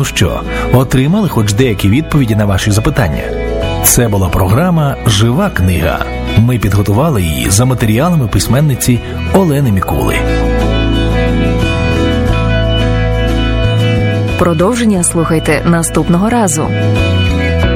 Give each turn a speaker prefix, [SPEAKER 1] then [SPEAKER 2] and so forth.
[SPEAKER 1] Ну що, отримали хоч деякі відповіді на ваші запитання? Це була програма «Жива книга». Ми підготували її за матеріалами письменниці Олени Мікули.
[SPEAKER 2] Продовження слухайте наступного разу.